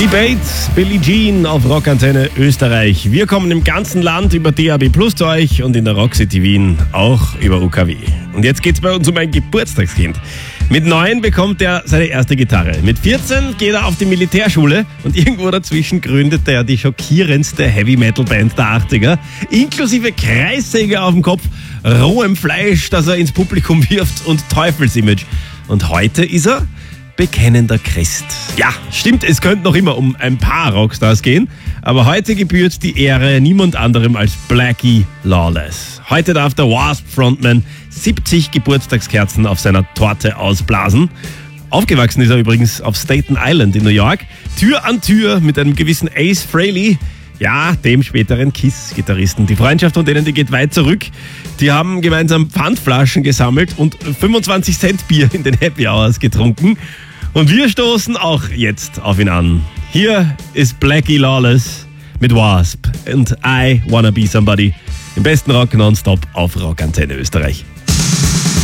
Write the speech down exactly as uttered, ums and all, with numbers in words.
Die Bates, Billie Jean auf Rockantenne Österreich. Wir kommen im ganzen Land über D A B Plus zu euch und in der Rock City Wien auch über U K W. Und jetzt geht's bei uns um ein Geburtstagskind. Mit neun bekommt er seine erste Gitarre. Mit vierzehn geht er auf die Militärschule und irgendwo dazwischen gründet er die schockierendste Heavy-Metal-Band der achtziger. Inklusive Kreissäge auf dem Kopf, rohem Fleisch, das er ins Publikum wirft und Teufelsimage. Und heute ist er bekennender Christ. Ja, stimmt, es könnte noch immer um ein paar Rockstars gehen, aber heute gebührt die Ehre niemand anderem als Blackie Lawless. Heute darf der Wasp-Frontman siebzig Geburtstagskerzen auf seiner Torte ausblasen. Aufgewachsen ist er übrigens auf Staten Island in New York, Tür an Tür mit einem gewissen Ace Frehley, ja, dem späteren Kiss-Gitarristen. Die Freundschaft von denen, die geht weit zurück. Die haben gemeinsam Pfandflaschen gesammelt und fünfundzwanzig Cent Bier in den Happy Hours getrunken. Und wir stoßen auch jetzt auf ihn an. Hier ist Blackie Lawless mit Wasp und I Wanna Be Somebody. Im besten Rock nonstop auf Rockantenne Österreich.